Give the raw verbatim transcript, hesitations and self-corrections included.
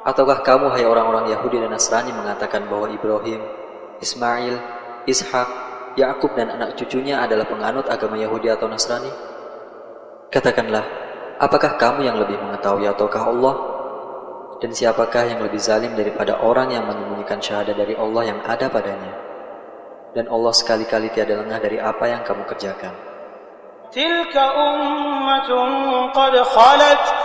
Ataukah kamu, hai orang-orang Yahudi dan Nasrani, mengatakan bahwa Ibrahim, Ismail, Ishak, Yakub dan anak cucunya adalah penganut agama Yahudi atau Nasrani? Katakanlah, apakah kamu yang lebih mengetahui ataukah Allah? Dan siapakah yang lebih zalim daripada orang yang menyembunyikan syahadat dari Allah yang ada padanya? Dan Allah sekali-kali tiada lengah dari apa yang kamu kerjakan. Tilka ummatun qad khalat